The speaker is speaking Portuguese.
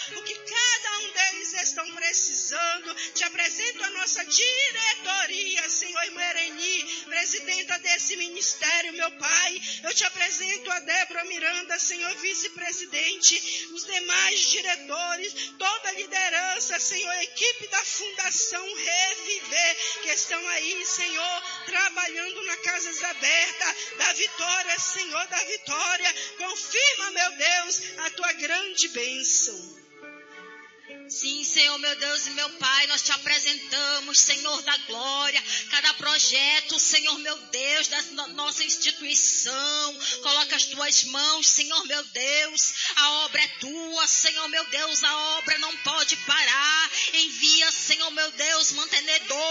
o que cada um deles estão precisando. Te apresento a nossa diretoria, Senhor, irmã Ereni, presidenta desse ministério, meu Pai. Eu te apresento a Débora Miranda, Senhor, vice-presidente, os demais diretores, toda a liderança, Senhor, equipe da Fundação Reviver, que estão aí, Senhor, trabalhando na Casas Abertas, da Vitória, Senhor, da Vitória. Confirma, meu Deus, a tua grande bênção. Sim, Senhor, meu Deus e meu Pai, nós te apresentamos, Senhor da glória, cada projeto, Senhor, meu Deus, da nossa instituição. Coloca as tuas mãos, Senhor, meu Deus, a obra é tua, Senhor, meu Deus, a obra não pode parar. Envia, Senhor, meu Deus, mantenedor.